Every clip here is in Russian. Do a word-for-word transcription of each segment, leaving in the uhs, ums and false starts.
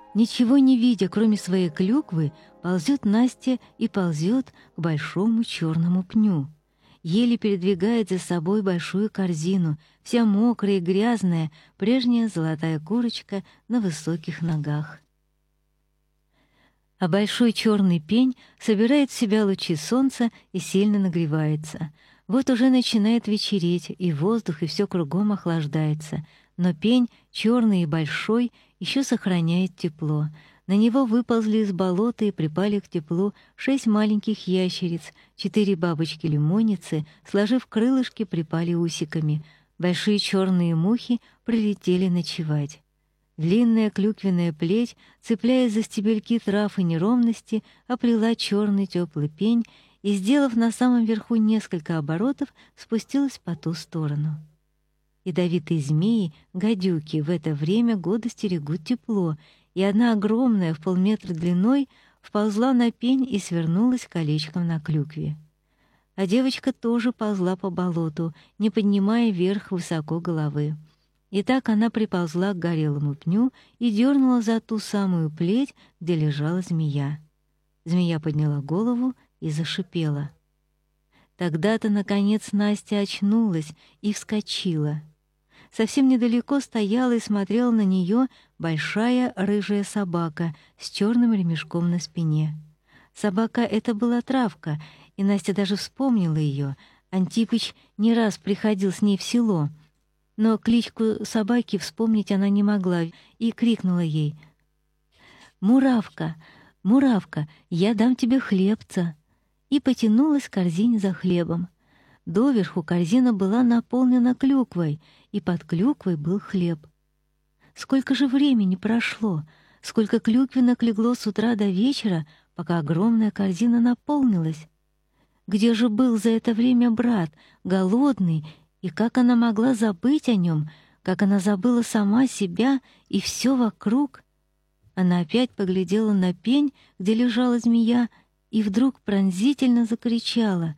Ничего не видя, кроме своей клюквы, ползет Настя и ползет к большому черному пню. Еле передвигает за собой большую корзину, вся мокрая и грязная, прежняя золотая курочка на высоких ногах. А большой черный пень собирает в себя лучи солнца и сильно нагревается. Вот уже начинает вечереть, и воздух, и все кругом охлаждается. Но пень, черный и большой, еще сохраняет тепло. На него выползли из болота и припали к теплу шесть маленьких ящериц, четыре бабочки-лимонницы, сложив крылышки, припали усиками. Большие черные мухи прилетели ночевать. Длинная клюквенная плеть, цепляясь за стебельки трав и неровности, оплела черный теплый пень и, сделав на самом верху несколько оборотов, спустилась по ту сторону. Ядовитые змеи, гадюки, в это время года стерегут тепло, и одна огромная в полметра длиной вползла на пень и свернулась колечком на клюкве. А девочка тоже ползла по болоту, не поднимая вверх высоко головы. И так она приползла к горелому пню и дернула за ту самую плеть, где лежала змея. Змея подняла голову и зашипела. Тогда-то, наконец, Настя очнулась и вскочила. Совсем недалеко стояла и смотрела на нее большая рыжая собака с черным ремешком на спине. Собака эта была Травка, и Настя даже вспомнила ее. Антипыч не раз приходил с ней в село, но кличку собаки вспомнить она не могла и крикнула ей: «Муравка, Муравка, я дам тебе хлебца!» и потянулась к корзине за хлебом. Доверху корзина была наполнена клюквой, и под клюквой был хлеб. Сколько же времени прошло, сколько клюквинок легло с утра до вечера, пока огромная корзина наполнилась. Где же был за это время брат, голодный, и как она могла забыть о нем, как она забыла сама себя и все вокруг? Она опять поглядела на пень, где лежала змея, и вдруг пронзительно закричала: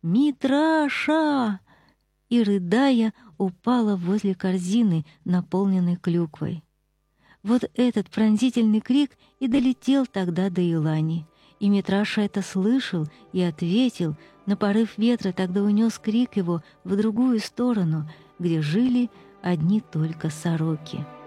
«Митраша!» и, рыдая, упала возле корзины, наполненной клюквой. Вот этот пронзительный крик и долетел тогда до Илани. И Митраша это слышал и ответил, но порыв ветра тогда унес крик его в другую сторону, где жили одни только сороки.